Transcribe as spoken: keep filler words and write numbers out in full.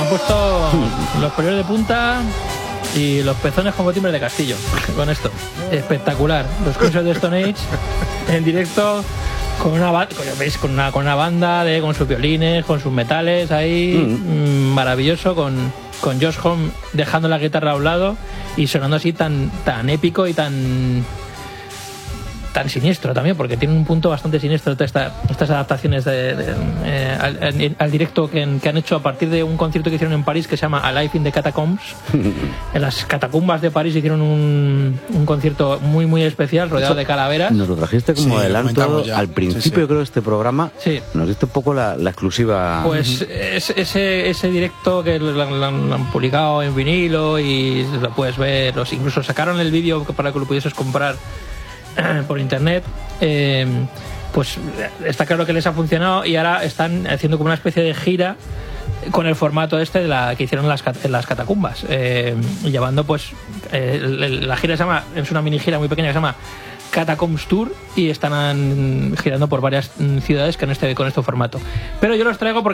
han puesto los pelos de punta y los pezones como timbres de castillo. Con esto, espectacular. Los Queens of the Stone Age en directo con una, ¿veis? Con una, con una banda de, con sus violines, con sus metales ahí, mm. maravilloso, con, con Josh Homme dejando la guitarra a un lado y sonando así tan, tan épico y tan tan siniestro también, porque tiene un punto bastante siniestro esta, estas adaptaciones de, de, eh, al, al directo que, que han hecho a partir de un concierto que hicieron en París que se llama Alive in the Catacombs. En las catacumbas de París hicieron un, un concierto muy muy especial rodeado Eso, de calaveras. Nos lo trajiste como sí, adelanto al principio, sí, sí. creo, de este programa. Sí. Nos diste un poco la, la exclusiva. Pues uh-huh. es, ese, ese directo que lo, lo, lo han publicado en vinilo y lo puedes ver, los, incluso sacaron el vídeo para que lo pudieses comprar por internet, eh, pues está claro que les ha funcionado y ahora están haciendo como una especie de gira con el formato este de la que hicieron en las, en las catacumbas, eh, llevando pues eh, la gira se llama, es una mini gira muy pequeña que se llama Catacombs Tour y están girando por varias ciudades con este, con este formato, pero yo los traigo porque